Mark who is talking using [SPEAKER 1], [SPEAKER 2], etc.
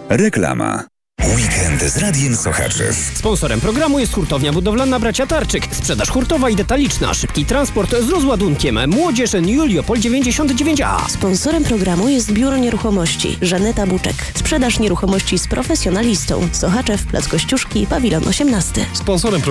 [SPEAKER 1] Reklama. Weekend z Radiem Sochaczew.
[SPEAKER 2] Sponsorem programu jest hurtownia budowlana Bracia Tarczyk. Sprzedaż hurtowa i detaliczna. Szybki transport z rozładunkiem. Młodzież Juliopol 99A.
[SPEAKER 3] Sponsorem programu jest Biuro Nieruchomości Żaneta Buczek. Sprzedaż nieruchomości z profesjonalistą. Sochaczew, Plac Kościuszki, Pawilon 18.
[SPEAKER 4] Sponsorem